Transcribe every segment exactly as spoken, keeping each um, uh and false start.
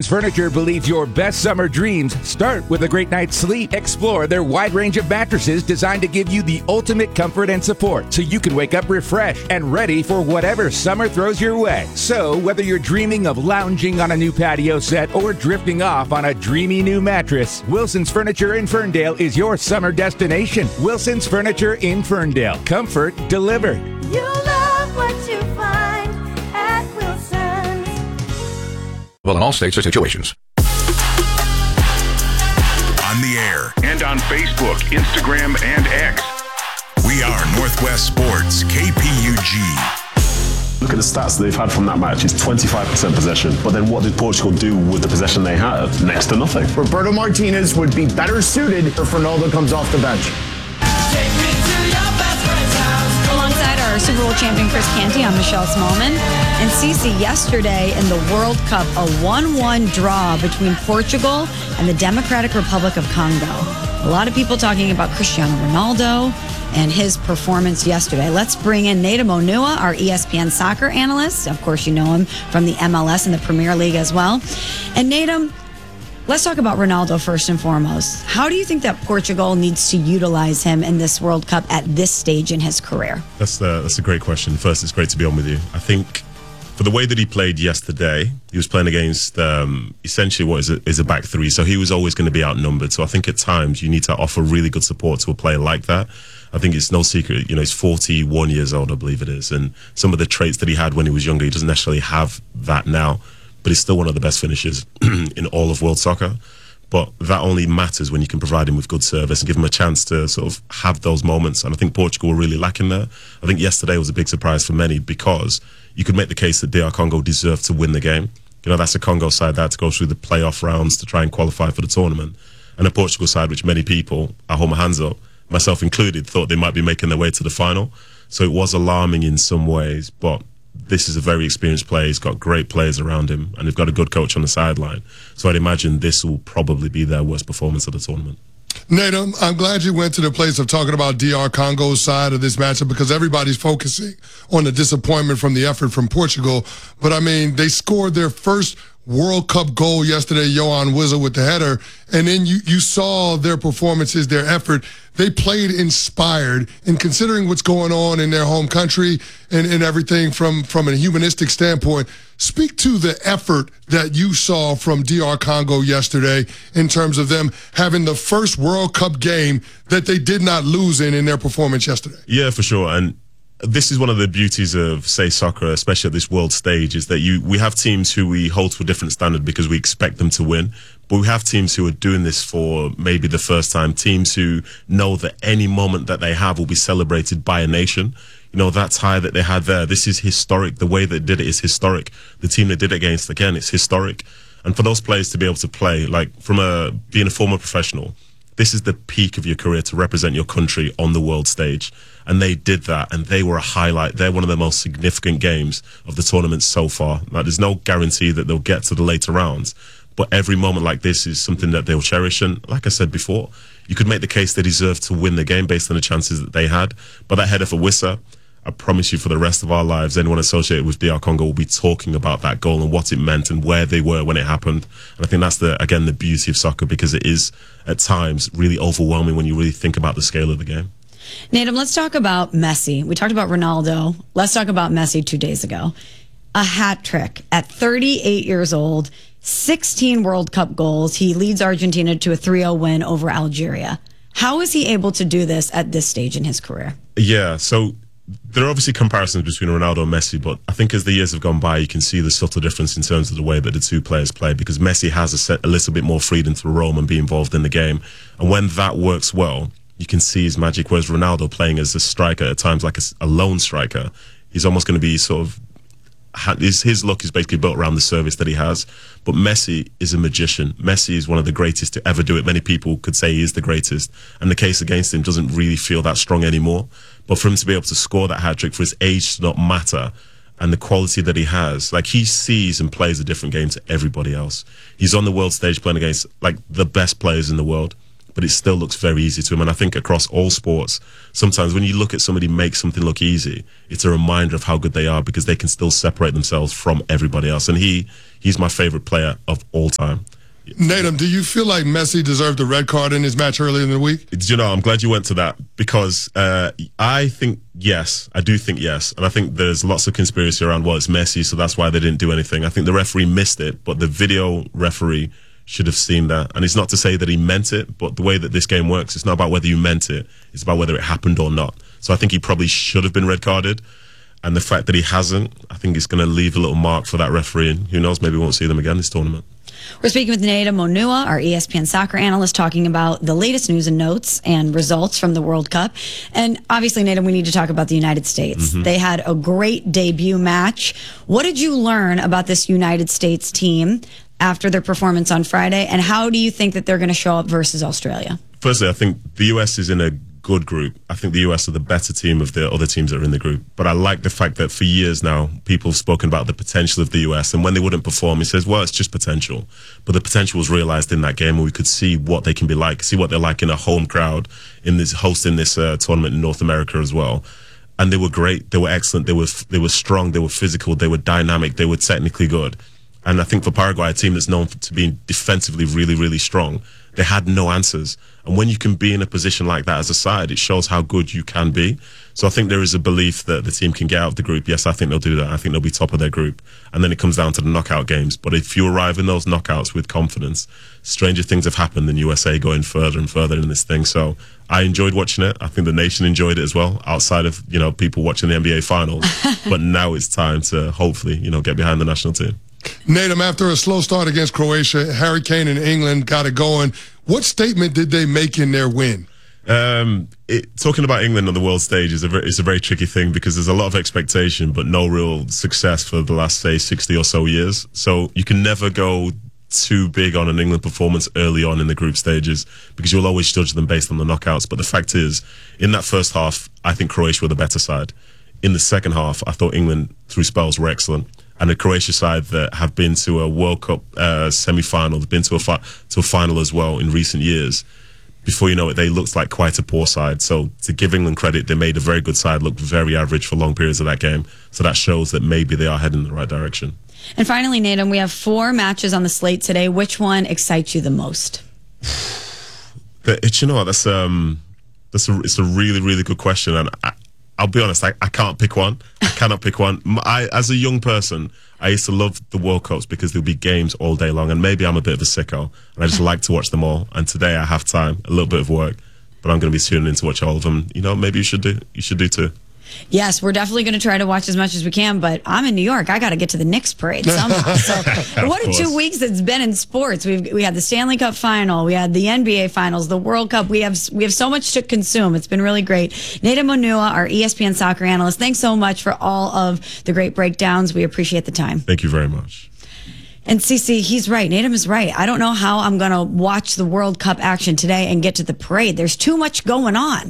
Wilson's Furniture believes your best summer dreams start with a great night's sleep. Explore their wide range of mattresses designed to give you the ultimate comfort and support so you can wake up refreshed and ready for whatever summer throws your way. So, whether you're dreaming of lounging on a new patio set or drifting off on a dreamy new mattress, Wilson's Furniture in Ferndale is your summer destination. Wilson's Furniture in Ferndale. Comfort delivered. You love what you find at Wilson's. Well, in all states or situations. On the air and on Facebook, Instagram, and X. We are Northwest Sports, K P U G. Look at the stats that they've had from that match. It's twenty-five percent possession. But then what did Portugal do with the possession they had? Next to nothing. Roberto Martinez would be better suited if Ronaldo comes off the bench. Alongside our Super Bowl champion Chris Canty, I'm Michelle Smallman. And Cece, yesterday in the World Cup, a one one draw between Portugal and the Democratic Republic of Congo. A lot of people talking about Cristiano Ronaldo and his performance yesterday. Let's bring in Nadim Onua, our E S P N soccer analyst. Of course, you know him from the M L S and the Premier League as well. And Nadim, let's talk about Ronaldo first and foremost. How do you think that Portugal needs to utilize him in this World Cup at this stage in his career? That's the, that's a great question. First, it's great to be on with you. I think for the way that he played yesterday, he was playing against um, essentially what is a, is a back three, so he was always going to be outnumbered. So I think at times you need to offer really good support to a player like that. I think it's no secret, you know, he's forty-one years old, I believe it is, and some of the traits that he had when he was younger, he doesn't necessarily have that now, but he's still one of the best finishers in all of world soccer. But that only matters when you can provide him with good service and give him a chance to sort of have those moments. And I think Portugal were really lacking there. I think yesterday was a big surprise for many because you could make the case that D R Congo deserved to win the game. You know, that's a Congo side that had to go through the playoff rounds to try and qualify for the tournament. And a Portugal side, which many people, I hold my hands up, myself included, thought they might be making their way to the final. So it was alarming in some ways, but this is a very experienced player. He's got great players around him, and they've got a good coach on the sideline. So I'd imagine this will probably be their worst performance of the tournament. Nadim, I'm glad you went to the place of talking about D R Congo's side of this matchup because everybody's focusing on the disappointment from the effort from Portugal. But, I mean, they scored their first World Cup goal yesterday, Yohan Wissa with the header, and then you, you saw their performances, their effort. They played inspired, and considering what's going on in their home country and, and everything from, from a humanistic standpoint, speak to the effort that you saw from D R Congo yesterday in terms of them having the first World Cup game that they did not lose in in their performance yesterday. Yeah, for sure, and this is one of the beauties of, say, soccer, especially at this world stage, is that you we have teams who we hold to a different standard because we expect them to win. But we have teams who are doing this for maybe the first time, teams who know that any moment that they have will be celebrated by a nation. You know, that tie that they had there, this is historic. The way they did it is historic. The team they did it against, again, it's historic. And for those players to be able to play, like from a being a former professional, this is the peak of your career to represent your country on the world stage. And they did that, and they were a highlight. They're one of the most significant games of the tournament so far. Now, there's no guarantee that they'll get to the later rounds, but every moment like this is something that they'll cherish. And like I said before, you could make the case they deserve to win the game based on the chances that they had. But that header for Wissa, I promise you for the rest of our lives, anyone associated with D R Congo will be talking about that goal and what it meant and where they were when it happened. And I think that's, the again, the beauty of soccer, because it is, at times, really overwhelming when you really think about the scale of the game. Nadim, let's talk about Messi. We talked about Ronaldo. Let's talk about Messi two days ago. A hat trick at thirty-eight years old, sixteen World Cup goals. He leads Argentina to a three oh win over Algeria. How is he able to do this at this stage in his career? Yeah, so there are obviously comparisons between Ronaldo and Messi, but I think as the years have gone by, you can see the subtle difference in terms of the way that the two players play, because Messi has a, set, a little bit more freedom to roam and be involved in the game. And when that works well, you can see his magic, whereas Ronaldo playing as a striker, at times like a, a lone striker, he's almost going to be sort of, his, his look is basically built around the service that he has. But Messi is a magician. Messi is one of the greatest to ever do it. Many people could say he is the greatest, and the case against him doesn't really feel that strong anymore. But for him to be able to score that hat-trick, for his age to not matter, and the quality that he has, like, he sees and plays a different game to everybody else. He's on the world stage playing against, like, the best players in the world, but it still looks very easy to him. And I think across all sports, sometimes when you look at somebody make something look easy, it's a reminder of how good they are, because they can still separate themselves from everybody else. And he he's my favorite player of all time. Natum, do you feel like Messi deserved the red card in his match earlier in the week? You know, I'm glad you went to that because uh, I think yes, I do think yes. And I think there's lots of conspiracy around, well, it's Messi, so that's why they didn't do anything. I think the referee missed it, but the video referee should have seen that. And it's not to say that he meant it, but the way that this game works, it's not about whether you meant it, it's about whether it happened or not. So I think he probably should have been red carded. And the fact that he hasn't, I think it's going to leave a little mark for that referee. And who knows, maybe we won't see them again this tournament. We're speaking with Natum Onua, our E S P N soccer analyst, talking about the latest news and notes and results from the World Cup. And obviously, Natum, we need to talk about the United States. Mm-hmm. They had a great debut match. What did you learn about this United States team after their performance on Friday? And how do you think that they're going to show up versus Australia? Firstly, I think the U S is in a good group. I think the U S are the better team of the other teams that are in the group. But I like the fact that for years now, people have spoken about the potential of the U S. And when they wouldn't perform, he says, well, it's just potential. But the potential was realized in that game, and we could see what they can be like, see what they're like in a home crowd, in this hosting this uh, tournament in North America as well. And they were great. They were excellent. They were, they were strong. They were physical. They were dynamic. They were technically good. And I think for Paraguay, a team that's known to be defensively really, really strong, they had no answers. And when you can be in a position like that as a side, it shows how good you can be. So I think there is a belief that the team can get out of the group. Yes, I think they'll do that. I think they'll be top of their group. And then it comes down to the knockout games. But if you arrive in those knockouts with confidence, stranger things have happened than U S A going further and further in this thing. So I enjoyed watching it. I think the nation enjoyed it as well, outside of, you know, people watching the N B A finals. But now it's time to hopefully, you know, get behind the national team. Natum, after a slow start against Croatia, Harry Kane and England got it going. What statement did they make in their win? Um, it, talking about England on the world stage is a, very, is a very tricky thing because there's a lot of expectation, but no real success for the last, say, sixty or so years. So you can never go too big on an England performance early on in the group stages because you'll always judge them based on the knockouts. But the fact is, in that first half, I think Croatia were the better side. In the second half, I thought England, through spells, were excellent. And the Croatia side that have been to a World Cup uh, semi-final, they've been to a, fi to a final as well in recent years. Before you know it, they looked like quite a poor side. So to give England credit, they made a very good side look very average for long periods of that game. So that shows that maybe they are heading in the right direction. And finally, Natum, we have four matches on the slate today. Which one excites you the most? But, you know, that's um, that's a, it's a really, really good question. And I, I'll be honest, I, I can't pick one. I cannot pick one. I, as a young person, I used to love the World Cups because there'll be games all day long. And maybe I'm a bit of a sicko, and I just like to watch them all. And today I have time, a little bit of work, but I'm going to be tuning in to watch all of them. You know, maybe you should do. You should do too. Yes, we're definitely going to try to watch as much as we can, but I'm in New York. I got to get to the Knicks parade somehow. So, what a two weeks it's been in sports. We've we had the Stanley Cup final, we had the N B A finals, the World Cup. We have we have so much to consume. It's been really great. Natum Onua, our E S P N soccer analyst, thanks so much for all of the great breakdowns. We appreciate the time. Thank you very much. And Cece, he's right. Natum is right. I don't know how I'm going to watch the World Cup action today and get to the parade. There's too much going on.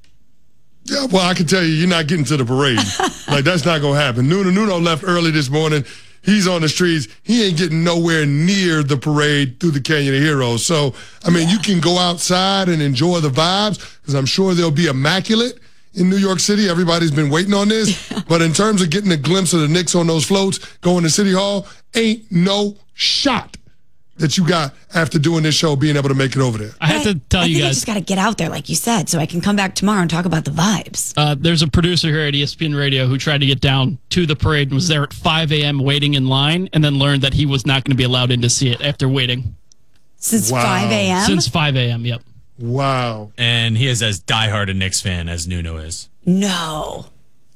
Yeah, well, I can tell you, you're not getting to the parade. Like, that's not going to happen. Nuno, Nuno left early this morning. He's on the streets. He ain't getting nowhere near the parade through the Canyon of Heroes. So, I mean, you can go outside and enjoy the vibes because I'm sure they'll be immaculate in New York City. Everybody's been waiting on this. Yeah. But in terms of getting a glimpse of the Knicks on those floats going to City Hall, ain't no shot that you got after doing this show being able to make it over there. I have to tell I you think guys. I just got to get out there, like you said, so I can come back tomorrow and talk about the vibes. Uh, there's a producer here at E S P N Radio who tried to get down to the parade and was there at five A M waiting in line and then learned that he was not going to be allowed in to see it after waiting. Since wow. five A M? Since five A M, yep. Wow. And he is as diehard a Knicks fan as Nuno is. No.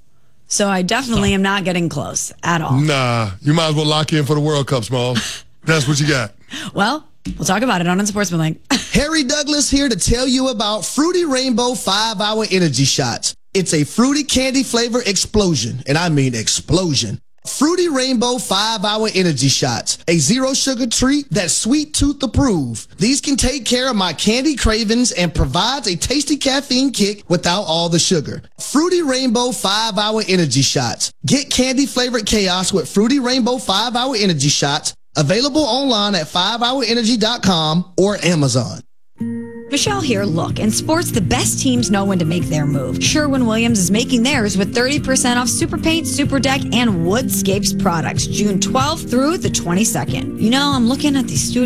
So I definitely am not getting close at all. Nah, you might as well lock in for the World Cup, Small. That's what you got. Well, we'll talk about it on Unsportsmanlike. Harry Douglas here to tell you about Fruity Rainbow five hour Energy Shots. It's a fruity candy flavor explosion, and I mean explosion. Fruity Rainbow five hour Energy Shots, a zero sugar treat that's sweet tooth approved. These can take care of my candy cravings and provides a tasty caffeine kick without all the sugar. Fruity Rainbow five hour Energy Shots. Get candy flavored chaos with Fruity Rainbow five hour Energy Shots. Available online at five hour energy dot com or Amazon. Michelle here. Look, in sports, the best teams know when to make their move. Sherwin-Williams is making theirs with thirty percent off Super Paint, Super Deck, and Woodscapes products June twelfth through the twenty-second. You know, I'm looking at these studios